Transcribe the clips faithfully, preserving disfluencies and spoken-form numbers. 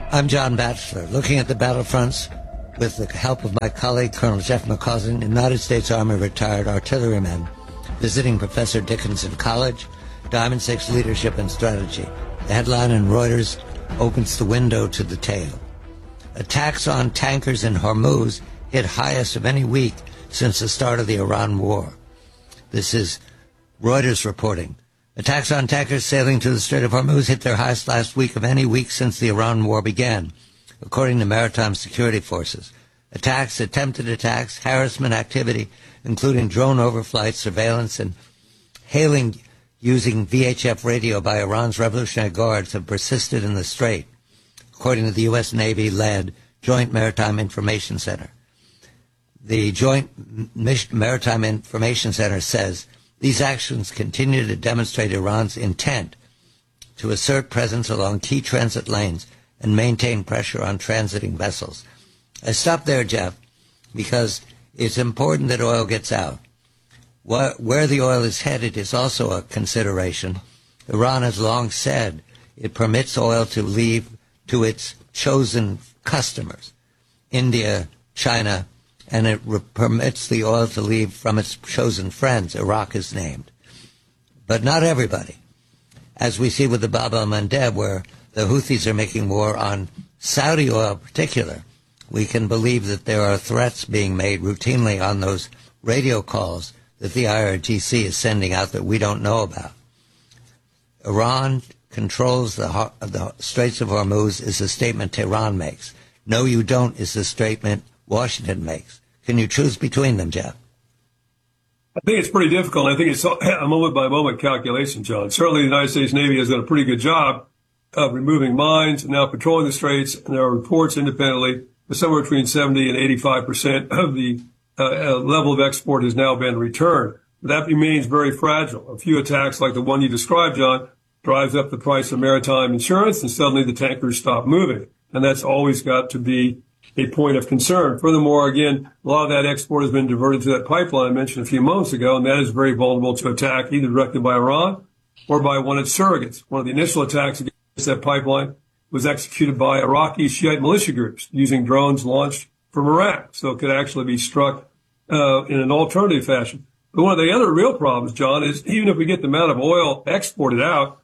I'm John Batchelor, looking at the battlefronts with the help of my colleague, Colonel Jeff McCausland, United States Army retired artilleryman, visiting Professor Dickinson College, Diamond Six Leadership and Strategy. The headline in Reuters opens the window to the tale. Attacks on tankers in Hormuz hit highest of any week since the start of the Iran war. This is Reuters reporting. Attacks on tankers sailing to the Strait of Hormuz hit their highest last week of any week since the Iran war began, according to maritime security forces. Attacks, attempted attacks, harassment activity, including drone overflights, surveillance, and hailing using V H F radio by Iran's Revolutionary Guards have persisted in the strait, according to the U S Navy-led Joint Maritime Information Center. The Joint Maritime Information Center says these actions continue to demonstrate Iran's intent to assert presence along key transit lanes and maintain pressure on transiting vessels. I stop there, Jeff, because it's important that oil gets out. Where the oil is headed is also a consideration. Iran has long said it permits oil to leave to its chosen customers, India, China, and it re- permits the oil to leave from its chosen friends. Iraq is named. But not everybody. As we see with the Bab el-Mandeb, where the Houthis are making war on Saudi oil in particular, we can believe that there are threats being made routinely on those radio calls that the I R G C is sending out that we don't know about. Iran controls the, the Straits of Hormuz is a statement Tehran makes. No, you don't is the statement Washington makes. Can you choose between them, Jeff? I think it's pretty difficult. I think it's a moment-by-moment calculation, John. Certainly the United States Navy has done a pretty good job of removing mines and now patrolling the straits, and there are reports independently that somewhere between seventy and eighty-five percent of the uh, level of export has now been returned. But that remains very fragile. A few attacks like the one you described, John, drives up the price of maritime insurance, and suddenly the tankers stop moving. And that's always got to be a point of concern. Furthermore, again, a lot of that export has been diverted to that pipeline I mentioned a few moments ago, and that is very vulnerable to attack either directly by Iran or by one of its surrogates. One of the initial attacks against that pipeline was executed by Iraqi Shiite militia groups using drones launched from Iraq, so it could actually be struck uh, in an alternative fashion. But one of the other real problems, John, is even if we get the amount of oil exported out,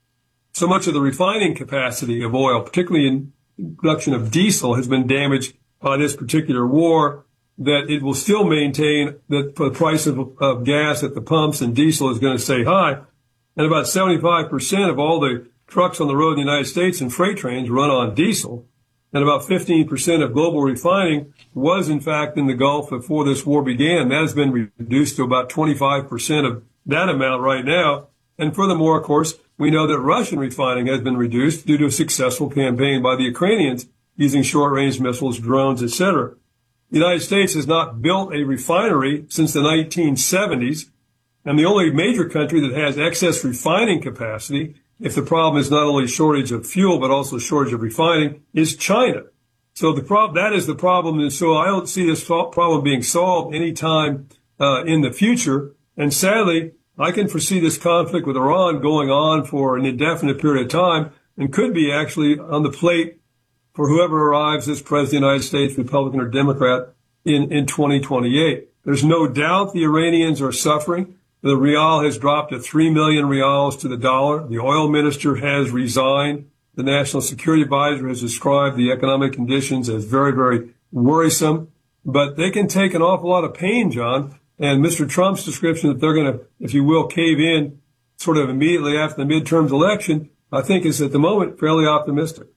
so much of the refining capacity of oil, particularly in production of diesel, has been damaged by this particular war, that it will still maintain that the price of, of gas at the pumps and diesel is going to stay high. And about seventy-five percent of all the trucks on the road in the United States and freight trains run on diesel. And about fifteen percent of global refining was, in fact, in the Gulf before this war began. That has been reduced to about twenty-five percent of that amount right now. And furthermore, of course, we know that Russian refining has been reduced due to a successful campaign by the Ukrainians using short-range missiles, drones, et cetera. The United States has not built a refinery since the nineteen seventies, and the only major country that has excess refining capacity, if the problem is not only shortage of fuel but also shortage of refining, is China. So the prob- that is the problem, and so I don't see this problem being solved anytime uh, in the future. And sadly, I can foresee this conflict with Iran going on for an indefinite period of time and could be actually on the plate for whoever arrives as president of the United States, Republican or Democrat, in, in twenty twenty-eight. There's no doubt the Iranians are suffering. The rial has dropped to three million rials to the dollar. The oil minister has resigned. The National Security Advisor has described the economic conditions as very, very worrisome. But they can take an awful lot of pain, John. And Mister Trump's description that they're going to, if you will, cave in sort of immediately after the midterms election, I think is at the moment fairly optimistic.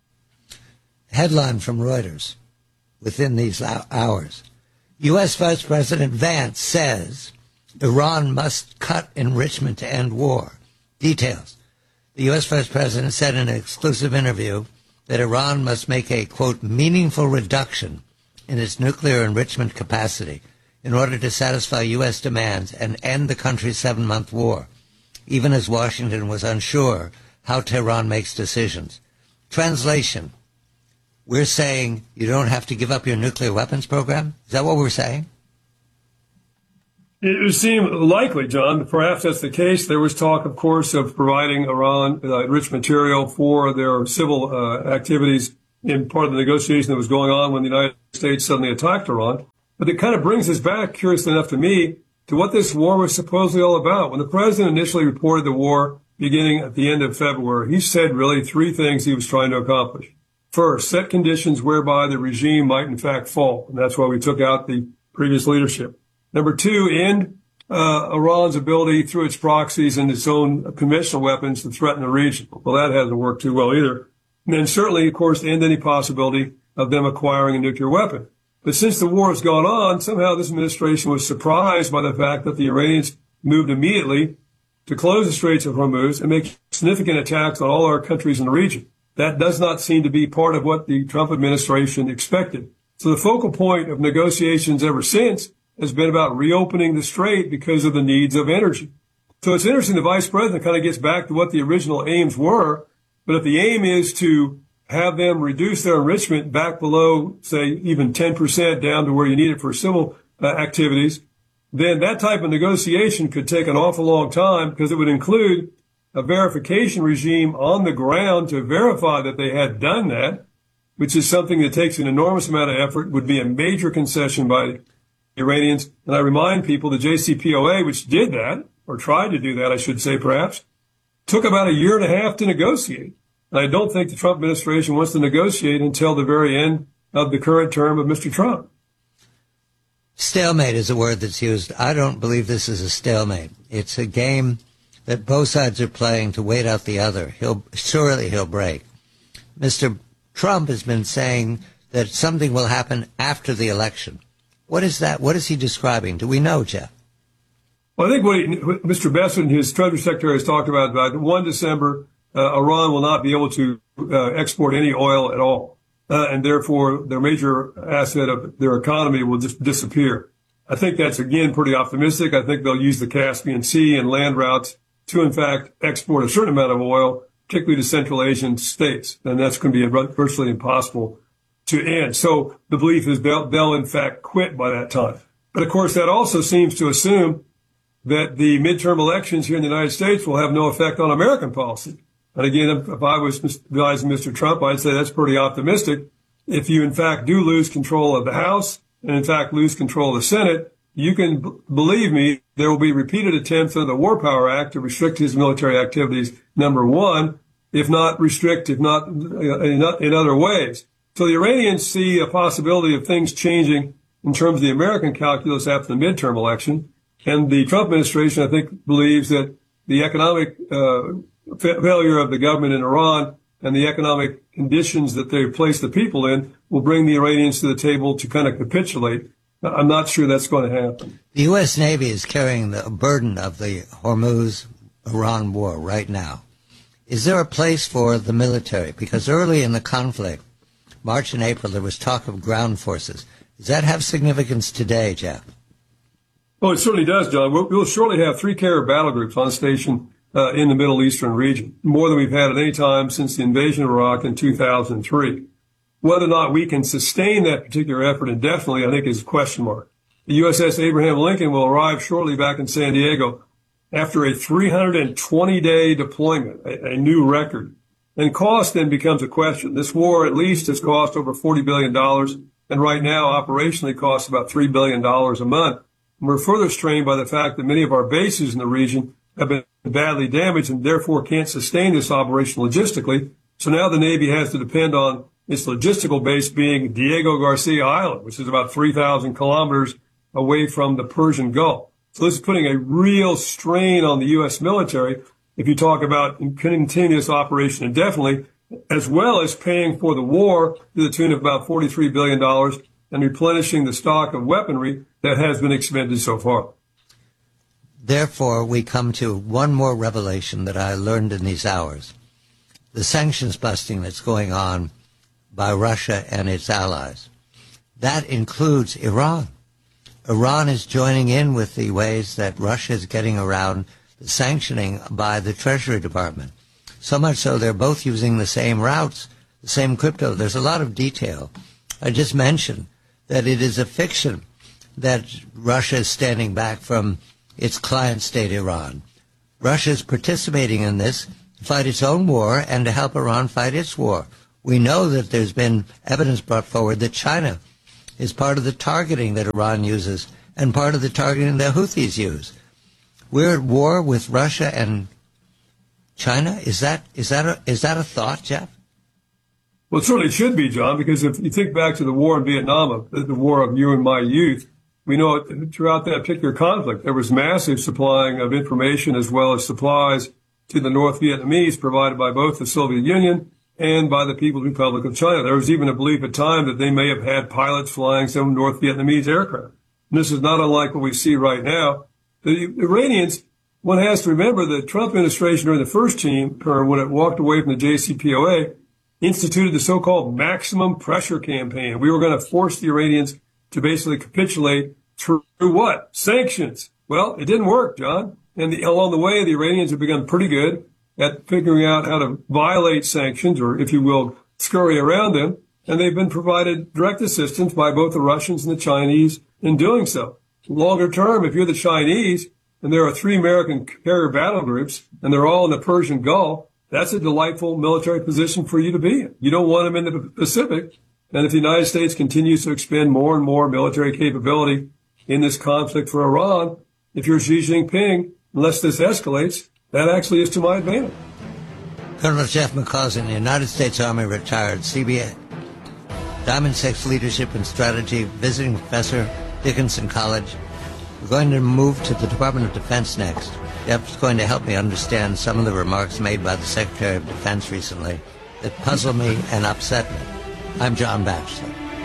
Headline from Reuters within these hours. U S. Vice President Vance says Iran must cut enrichment to end war. Details. The U S. Vice President said in an exclusive interview that Iran must make a, quote, meaningful reduction in its nuclear enrichment capacity in order to satisfy U S demands and end the country's seven-month war, even as Washington was unsure how Tehran makes decisions. Translation. We're saying you don't have to give up your nuclear weapons program? Is that what we're saying? It would seem likely, John. Perhaps that's the case. There was talk, of course, of providing Iran uh, enriched material for their civil uh, activities in part of the negotiation that was going on when the United States suddenly attacked Iran. But it kind of brings us back, curiously enough to me, to what this war was supposedly all about. When the president initially reported the war beginning at the end of February, he said really three things he was trying to accomplish. First, set conditions whereby the regime might in fact fall. And that's why we took out the previous leadership. Number two, end uh, Iran's ability through its proxies and its own conventional weapons to threaten the region. Well, that hasn't worked too well either. And then certainly, of course, end any possibility of them acquiring a nuclear weapon. But since the war has gone on, somehow this administration was surprised by the fact that the Iranians moved immediately to close the Straits of Hormuz and make significant attacks on all our countries in the region. That does not seem to be part of what the Trump administration expected. So the focal point of negotiations ever since has been about reopening the strait because of the needs of energy. So it's interesting the vice president kind of gets back to what the original aims were. But if the aim is to have them reduce their enrichment back below, say, even ten percent down to where you need it for civil uh, activities, then that type of negotiation could take an awful long time because it would include a verification regime on the ground to verify that they had done that, which is something that takes an enormous amount of effort, would be a major concession by the Iranians. And I remind people the J C P O A, which did that, or tried to do that, I should say perhaps, took about a year and a half to negotiate. And I don't think the Trump administration wants to negotiate until the very end of the current term of Mister Trump. Stalemate is a word that's used. I don't believe this is a stalemate. It's a game that both sides are playing to wait out the other. He'll surely he'll break. Mister Trump has been saying that something will happen after the election. What is that? What is he describing? Do we know, Jeff? Well, I think what, he, what Mister Bessent, his Treasury Secretary, has talked about, about the first of December, uh, Iran will not be able to uh, export any oil at all. Uh, and therefore, their major asset of their economy will just disappear. I think that's, again, pretty optimistic. I think they'll use the Caspian Sea and land routes to, in fact, export a certain amount of oil, particularly to Central Asian states. And that's going to be virtually impossible to end. So the belief is they'll, they'll, in fact, quit by that time. But, of course, that also seems to assume that the midterm elections here in the United States will have no effect on American policy. And again, if I was advising Mister Trump, I'd say that's pretty optimistic. If you, in fact, do lose control of the House and, in fact, lose control of the Senate, you can b- believe me, there will be repeated attempts under the War Power Act to restrict his military activities, number one, if not restrict, if not in, in other ways. So the Iranians see a possibility of things changing in terms of the American calculus after the midterm election. And the Trump administration, I think, believes that the economic uh, fa- failure of the government in Iran and the economic conditions that they've placed the people in will bring the Iranians to the table to kind of capitulate. I'm not sure that's going to happen. The U S. Navy is carrying the burden of the Hormuz-Iran war right now. Is there a place for the military? Because early in the conflict, March and April, there was talk of ground forces. Does that have significance today, Jeff? Oh, it certainly does, John. We'll, we'll surely have three carrier battle groups on station uh, in the Middle Eastern region, more than we've had at any time since the invasion of Iraq in two thousand three. Whether or not we can sustain that particular effort indefinitely, I think, is a question mark. The U S S Abraham Lincoln will arrive shortly back in San Diego after a three hundred twenty day deployment, a, a new record. And cost then becomes a question. This war at least has cost over forty billion dollars, and right now operationally costs about three billion dollars a month. And we're further strained by the fact that many of our bases in the region have been badly damaged and therefore can't sustain this operation logistically. So now the Navy has to depend on its logistical base being Diego Garcia Island, which is about three thousand kilometers away from the Persian Gulf. So this is putting a real strain on the U S military if you talk about continuous operation indefinitely, as well as paying for the war to the tune of about forty-three billion dollars and replenishing the stock of weaponry that has been expended so far. Therefore, we come to one more revelation that I learned in these hours. The sanctions busting that's going on by Russia and its allies. That includes Iran. Iran is joining in with the ways that Russia is getting around the sanctioning by the Treasury Department. So much so they're both using the same routes, the same crypto. There's a lot of detail. I just mentioned that it is a fiction that Russia is standing back from its client state, Iran. Russia is participating in this to fight its own war and to help Iran fight its war. We know that there's been evidence brought forward that China is part of the targeting that Iran uses and part of the targeting the Houthis use. We're at war with Russia and China. Is that is that a, is that a thought, Jeff? Well, it certainly should be, John, because if you think back to the war in Vietnam, the, the war of you and my youth, we know throughout that particular conflict, there was massive supplying of information as well as supplies to the North Vietnamese provided by both the Soviet Union and by the People's Republic of China. There was even a belief at time that they may have had pilots flying some North Vietnamese aircraft. And this is not unlike what we see right now. The Iranians, one has to remember the Trump administration during the first term, when it walked away from the J C P O A, instituted the so-called maximum pressure campaign. We were going to force the Iranians to basically capitulate through what? Sanctions. Well, it didn't work, John. And the, along the way, the Iranians have become pretty good at figuring out how to violate sanctions, or if you will, scurry around them. And they've been provided direct assistance by both the Russians and the Chinese in doing so. Longer term, if you're the Chinese, and there are three American carrier battle groups, and they're all in the Persian Gulf, that's a delightful military position for you to be in. You don't want them in the Pacific. And if the United States continues to expend more and more military capability in this conflict for Iran, if you're Xi Jinping, unless this escalates, that actually is to my advantage. Colonel Jeff McCausland, the United States Army retired, C B A, Diamond Six Leadership and Strategy, visiting professor, Dickinson College. We're going to move to the Department of Defense next. Jeff's going to help me understand some of the remarks made by the Secretary of Defense recently that puzzle me and upset me. I'm John Batchelor.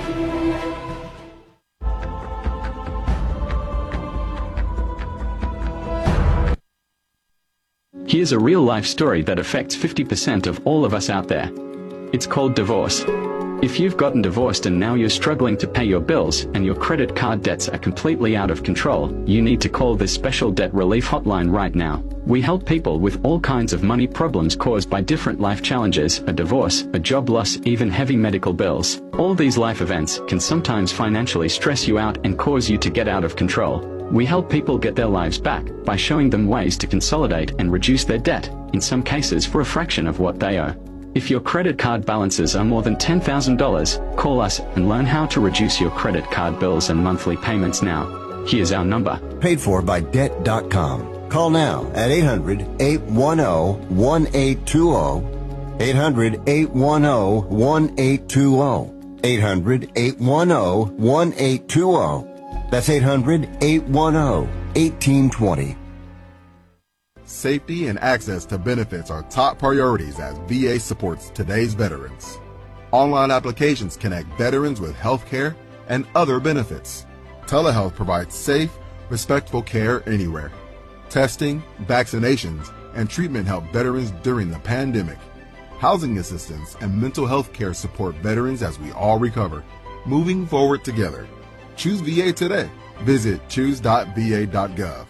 Here's a real-life story that affects fifty percent of all of us out there. It's called divorce. If you've gotten divorced and now you're struggling to pay your bills and your credit card debts are completely out of control, you need to call this special debt relief hotline right now. We help people with all kinds of money problems caused by different life challenges, a divorce, a job loss, even heavy medical bills. All these life events can sometimes financially stress you out and cause you to get out of control. We help people get their lives back by showing them ways to consolidate and reduce their debt, in some cases for a fraction of what they owe. If your credit card balances are more than ten thousand dollars, call us and learn how to reduce your credit card bills and monthly payments now. Here's our number. Paid for by debt dot com. Call now at eight hundred, eight one zero, one eight two zero, eight hundred, eight one zero, one eight two zero, eight hundred, eight one zero, one eight two zero. That's eight hundred, eight one zero, one eight two zero. Safety and access to benefits are top priorities as V A supports today's veterans. Online applications connect veterans with health care and other benefits. Telehealth provides safe, respectful care anywhere. Testing, vaccinations, and treatment help veterans during the pandemic. Housing assistance and mental health care support veterans as we all recover, moving forward together. Choose V A today. Visit choose dot v a dot gov.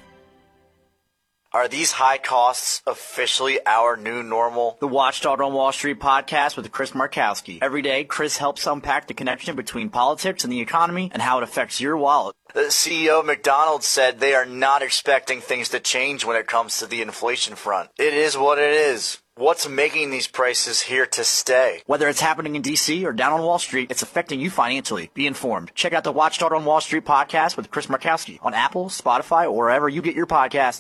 Are these high costs officially our new normal? The Watchdog on Wall Street podcast with Chris Markowski. Every day, Chris helps unpack the connection between politics and the economy and how it affects your wallet. The C E O of McDonald's said they are not expecting things to change when it comes to the inflation front. It is what it is. What's making these prices here to stay? Whether it's happening in D C or down on Wall Street, it's affecting you financially. Be informed. Check out the Watchdog on Wall Street podcast with Chris Markowski on Apple, Spotify, or wherever you get your podcasts.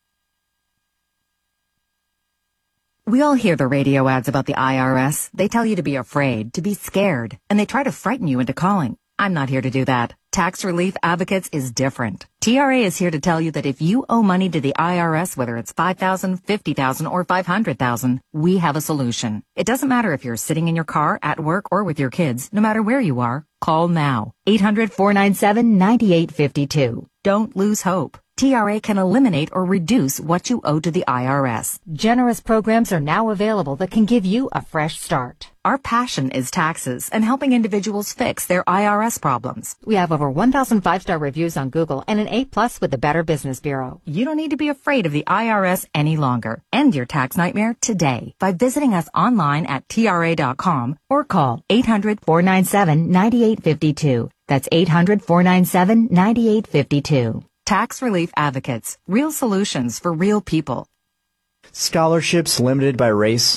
We all hear the radio ads about the I R S. They tell you to be afraid, to be scared, and they try to frighten you into calling. I'm not here to do that. Tax Relief Advocates is different. T R A is here to tell you that if you owe money to the I R S, whether it's five thousand dollars, fifty thousand dollars, or five hundred thousand dollars, we have a solution. It doesn't matter if you're sitting in your car, at work, or with your kids. No matter where you are, call now. eight hundred, four nine seven, nine eight five two. Don't lose hope. T R A can eliminate or reduce what you owe to the I R S. Generous programs are now available that can give you a fresh start. Our passion is taxes and helping individuals fix their I R S problems. We have over one thousand five-star reviews on Google and an A plus with the Better Business Bureau. You don't need to be afraid of the I R S any longer. End your tax nightmare today by visiting us online at T R A dot com or call eight hundred, four nine seven, nine eight five two. That's eight hundred, four nine seven, nine eight five two. Tax Relief Advocates. Real solutions for real people. Scholarships limited by race.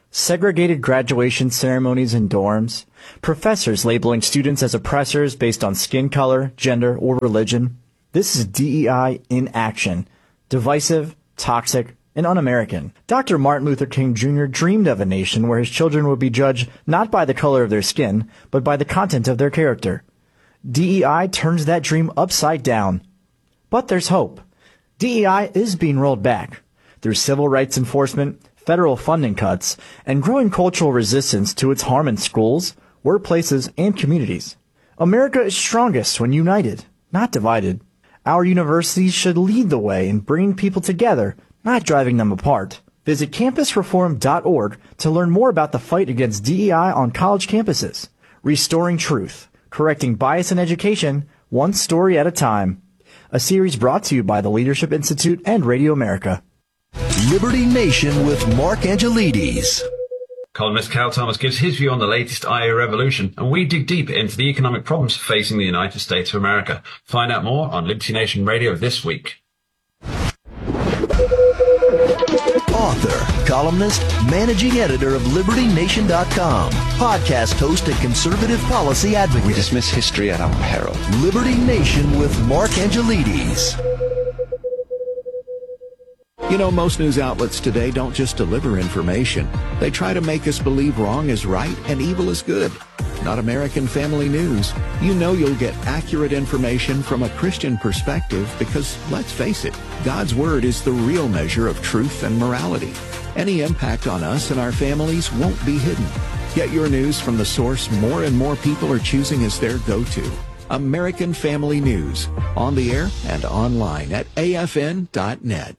segregated graduation ceremonies in dorms, professors labeling students as oppressors based on skin color, gender, or religion. This is D E I in action. Divisive, toxic, and un-American. Doctor Martin Luther King Junior dreamed of a nation where his children would be judged not by the color of their skin, but by the content of their character. D E I turns that dream upside down. But there's hope. D E I is being rolled back. Through civil rights enforcement, federal funding cuts, and growing cultural resistance to its harm in schools, workplaces, and communities. America is strongest when united, not divided. Our universities should lead the way in bringing people together, not driving them apart. Visit campus reform dot org to learn more about the fight against D E I on college campuses. Restoring truth, correcting bias in education, one story at a time. A series brought to you by the Leadership Institute and Radio America. Liberty Nation with Mark Angelides. Columnist Cal Thomas gives his view on the latest I A revolution, and we dig deep into the economic problems facing the United States of America. Find out more on Liberty Nation Radio this week. Author, columnist, managing editor of Liberty Nation dot com, podcast host and conservative policy advocate. We dismiss history at our peril. Liberty Nation with Mark Angelides. You know, most news outlets today don't just deliver information. They try to make us believe wrong is right and evil is good. Not American Family News. You know you'll get accurate information from a Christian perspective because, let's face it, God's Word is the real measure of truth and morality. Any impact on us and our families won't be hidden. Get your news from the source more and more people are choosing as their go-to. American Family News. On the air and online at A F N dot net.